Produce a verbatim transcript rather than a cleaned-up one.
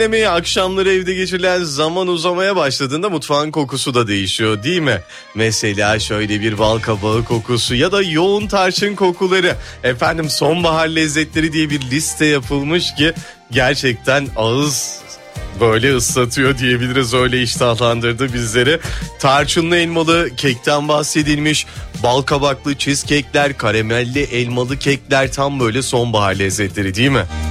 Yemeği akşamları evde geçirilen zaman uzamaya başladığında mutfağın kokusu da değişiyor değil mi? Mesela şöyle bir bal kabağı kokusu ya da yoğun tarçın kokuları. Efendim sonbahar lezzetleri diye bir liste yapılmış ki gerçekten ağız böyle ıslatıyor diyebiliriz, öyle iştahlandırdı bizleri. Tarçınlı elmalı kekten bahsedilmiş, bal kabaklı cheesecake'ler, karamelli elmalı kekler tam böyle sonbahar lezzetleri değil mi?